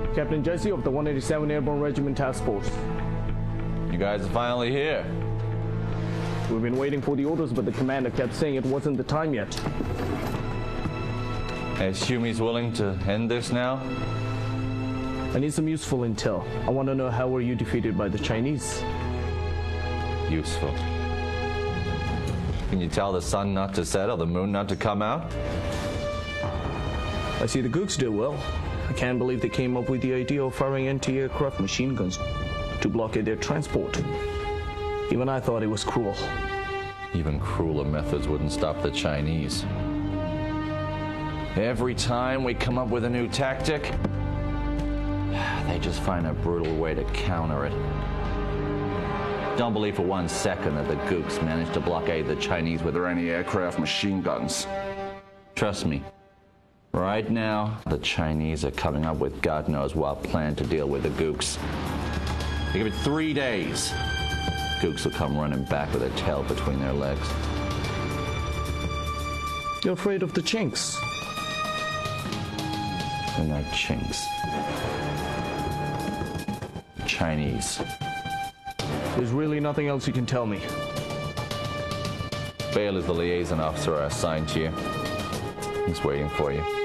Captain Jesse of the 187 Airborne Regiment Task Force. You guys are finally here. We've been waiting for the orders, but the commander kept saying it wasn't the time yet. I assume he's willing to end this now? I need some useful intel. I want to know, how were you defeated by the Chinese? Useful. Can you tell the sun not to set or the moon not to come out? I see the Gooks did well. I can't believe they came up with the idea of firing anti-aircraft machine guns to blockade their transport. Even I thought it was cruel. Even crueler methods wouldn't stop the Chinese. Every time we come up with a new tactic, they just find a brutal way to counter it. Don't believe for 1 second that the Gooks managed to blockade the Chinese with their anti-aircraft machine guns. Trust me, right now, the Chinese are coming up with God knows what plan to deal with the Gooks. They give it 3 days. Gooks will come running back with their tail between their legs. You're afraid of the Chinks? They're not Chinks. Chinese. There's really nothing else you can tell me. Bale is the liaison officer I assigned to you. He's waiting for you.